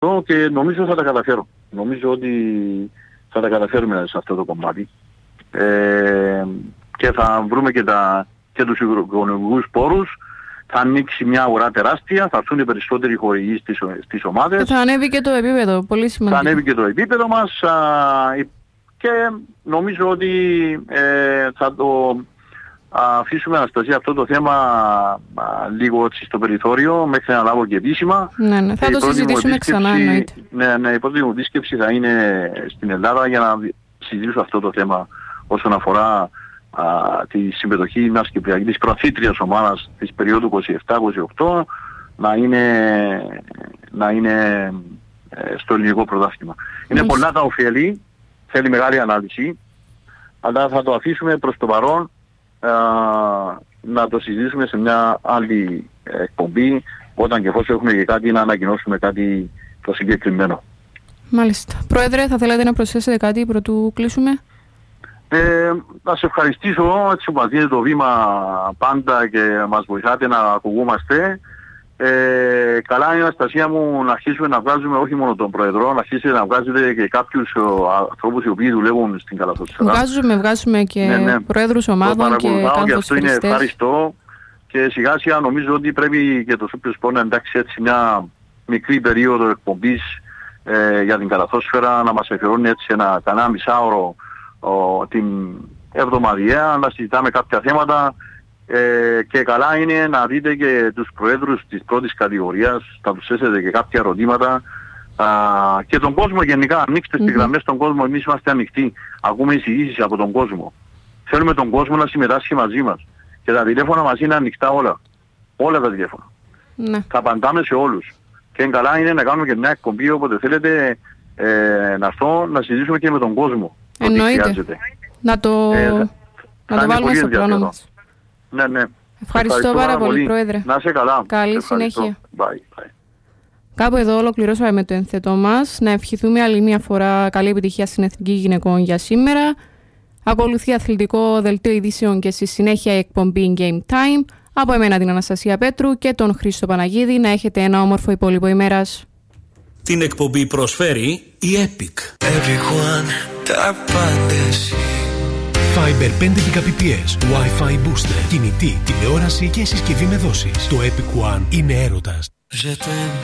Και νομίζω θα τα καταφέρω. Νομίζω ότι θα τα καταφέρουμε σε αυτό το κομμάτι. Και θα βρούμε και τους οικονομικούς πόρους. Θα ανοίξει μια αγορά τεράστια, θα έρθουν οι περισσότεροι χορηγοί στις ομάδες. Και θα ανέβει και το επίπεδο, πολύ σημαντικό. Θα ανέβει και το επίπεδο μας και νομίζω ότι θα το αφήσουμε, Αναστασία, αυτό το θέμα λίγο στο περιθώριο μέχρι να λάβω και επίσημα. Ναι, θα το συζητήσουμε ξανά, εννοείται. Ναι, η πρώτη μου επίσκεψη θα είναι στην Ελλάδα για να συζητήσω αυτό το θέμα όσον αφορά τη συμμετοχή μιας κυπριακής προαθλήτριας ομάδας της περίοδου 27-28 να είναι στο ελληνικό πρωτάθλημα. Είναι πολλά τα ωφέλη, θέλει μεγάλη ανάλυση, αλλά θα το αφήσουμε προς το παρόν να το συζητήσουμε σε μια άλλη εκπομπή, όταν και εφόσον έχουμε και κάτι να ανακοινώσουμε κάτι το συγκεκριμένο. Μάλιστα. Πρόεδρε, θα θέλατε να προσθέσετε κάτι πρωτού κλείσουμε? Να σε ευχαριστήσω έτσι που μας δίνετε το βήμα πάντα και μας βοηθάτε να ακουγούμαστε. Καλά είναι, Αναστασία μου, να αρχίσουμε να βγάζουμε όχι μόνο τον Πρόεδρο, να αρχίσετε να βγάζετε και κάποιους ανθρώπους οι οποίοι δουλεύουν στην καλαθοσφαίρα. Βγάζουμε και Προέδρους ομάδων και καθοσφαιριστές. Αυτό είναι ευχαριστώ και σιγά σιγά νομίζω ότι πρέπει και το Super Sport να εντάξει έτσι μια μικρή περίοδο εκπομπής για την καλαθόσφαιρα, να μας αφιερώνει έτσι κανένα μισάωρο την εβδομαδιαία, να συζητάμε κάποια θέματα και καλά είναι να δείτε και τους προέδρους της πρώτης κατηγορίας, θα τους θέσετε και κάποια ερωτήματα και τον κόσμο γενικά, ανοίξτε στις γραμμές τον κόσμο, εμείς είμαστε ανοιχτοί, ακούμε εισηγήσεις από τον κόσμο, θέλουμε τον κόσμο να συμμετάσχει μαζί μας και τα τηλέφωνα μας είναι ανοιχτά όλα τα τηλέφωνα, θα απαντάμε σε όλους και καλά είναι να κάνουμε και μια εκπομπή όποτε θέλετε να έρθω να συζητήσουμε και με τον κόσμο. Εννοείται. Να το βάλουμε στο πλάνο μας. Ναι. Ευχαριστώ πάρα πολύ, Πρόεδρε. Να είσαι καλά. Καλή συνέχεια. Bye. Κάπου εδώ ολοκληρώσαμε με το ενθετό μας. Να ευχηθούμε άλλη μια φορά καλή επιτυχία στην Εθνική Γυναικών για σήμερα. Ακολουθεί αθλητικό δελτίο ειδήσεων και στη συνέχεια η εκπομπή Game Time. Από εμένα την Αναστασία Πέτρου και τον Χρήστο Παναγίδη. Να έχετε ένα όμορφο υπόλοιπο ημέρας. Την εκπομπή προσφέρει η Epic. Fiber 5 Gbps, Wi-Fi booster, κινητή, τηλεόραση και συσκευή με δόσεις. Το Epic One είναι έρωτας.